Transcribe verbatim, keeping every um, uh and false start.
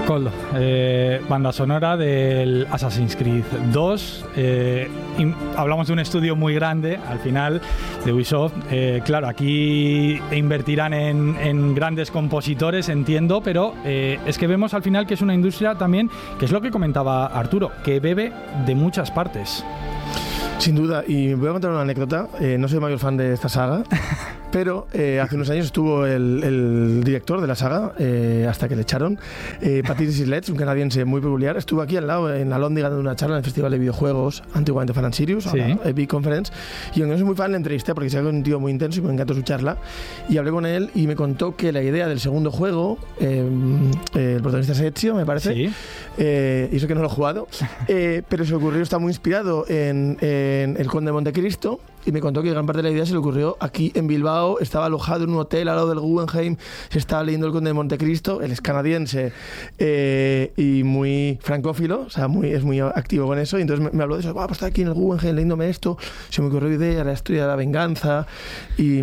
Coldo, eh, banda sonora del Assassin's Creed dos. Eh, hablamos de un estudio muy grande, al final, de Ubisoft. Eh, claro, aquí invertirán en, en grandes compositores, entiendo, pero eh, es que vemos al final que es una industria también, que es lo que comentaba Arturo, que bebe de muchas partes. Sin duda, y voy a contar una anécdota. Eh, no soy mayor fan de esta saga, pero eh, hace unos años estuvo el, el director de la saga, eh, hasta que le echaron, eh, Patrice Islets, un canadiense muy peculiar. Estuvo aquí al lado, en la Londres, dando una charla en el Festival de Videojuegos, antiguamente Fan and Sirius, sí. ahora Epic Conference. Y aunque no soy muy fan, le entrevisté porque se ve un tío muy intenso y me encantó su charla. Y hablé con él y me contó que la idea del segundo juego, eh, eh, el protagonista es Ezio, me parece, Sí. eh, y eso que no lo he jugado, eh, pero se le ocurrió, está muy inspirado en, en El Conde de Montecristo, y me contó que gran parte de la idea se le ocurrió aquí en Bilbao. Estaba alojado en un hotel al lado del Guggenheim, se estaba leyendo El Conde de Montecristo. Él es canadiense eh, y muy francófilo, o sea, muy, es muy activo con eso, y entonces me, me habló de eso. Ah, pues está aquí en el Guggenheim leyéndome esto, se me ocurrió idea, la historia de la venganza, y